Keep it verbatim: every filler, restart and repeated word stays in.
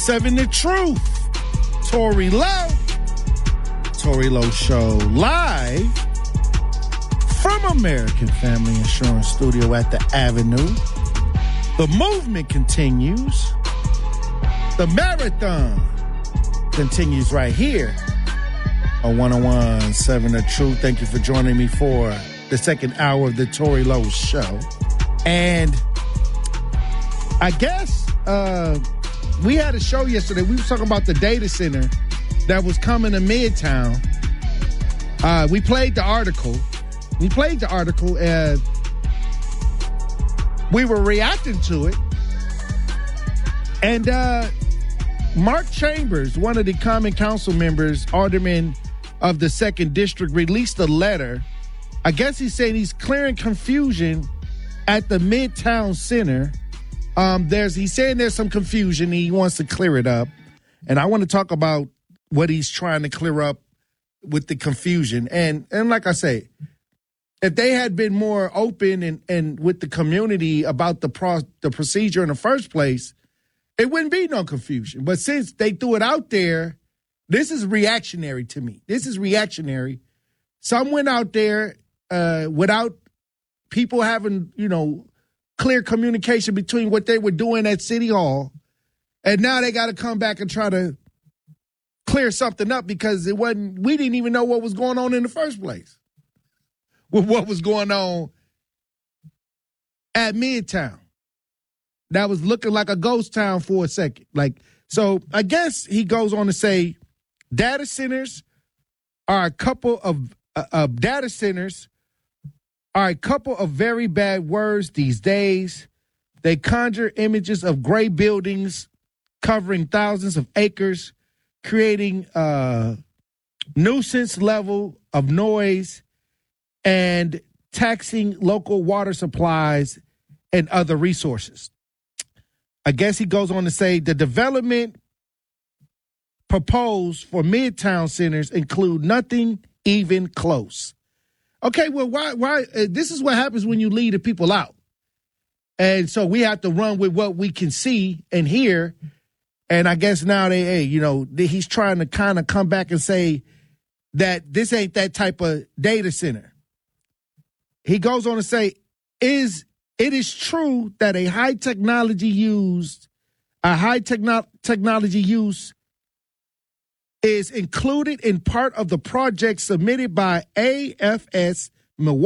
seven The Truth. Tory Lowe. Tory Lowe Show live from American Family Insurance Studio at the Avenue. The movement continues. The marathon continues right here on one oh one point seven The Truth. Thank you for joining me for the second hour of the Tory Lowe Show. And I guess uh, we had a show yesterday. We were talking about the data center that was coming to Midtown. Uh, we played the article. We played the article and we were reacting to it. And uh, Mark Chambers, one of the Common Council members, alderman of the second District, released a letter. I guess he's saying he's clearing confusion at the Midtown Center. Um, there's he's saying there's some confusion. He wants to clear it up. And I want to talk about what he's trying to clear up with the confusion. And and like I say, if they had been more open and, and with the community about the pro, the procedure in the first place, it wouldn't be no confusion. But since they threw it out there, this is reactionary to me. This is reactionary. Some went out there uh, without people having, you know, clear communication between what they were doing at City Hall. And now they got to come back and try to clear something up because it wasn't, we didn't even know what was going on in the first place. With what was going on at Midtown. That was looking like a ghost town for a second. Like, so I guess he goes on to say data centers are a couple of, uh, uh, data centers are a couple of very bad words these days. They conjure images of gray buildings covering thousands of acres, creating a nuisance level of noise and taxing local water supplies and other resources. I guess he goes on to say the development proposed for Midtown centers include nothing even close. Okay, well, why? Why? Uh, this is what happens when you lead the people out. And so we have to run with what we can see and hear. And I guess now they, hey, you know, he's trying to kind of come back and say that this ain't that type of data center. He goes on to say, is it is true that a high technology used, a high techno- technology use is included in part of the project submitted by A F S Milwaukee.